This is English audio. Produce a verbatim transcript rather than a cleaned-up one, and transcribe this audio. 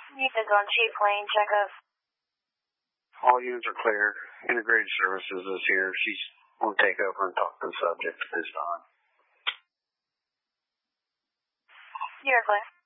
Ethan's on Chief Lane, check us. All units are clear. Integrated Services is here. She's going to take over and talk to the subject at this time. You're clear.